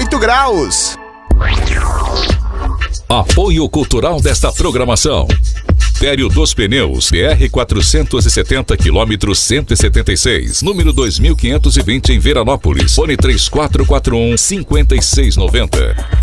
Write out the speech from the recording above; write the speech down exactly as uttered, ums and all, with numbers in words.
oito graus. Apoio cultural desta programação: Tério dos Pneus, B R quatrocentos e setenta, quilômetro cento e setenta e seis, número dois mil quinhentos e vinte, em Veranópolis. Fone três quatro quatro um, cinco seis nove zero.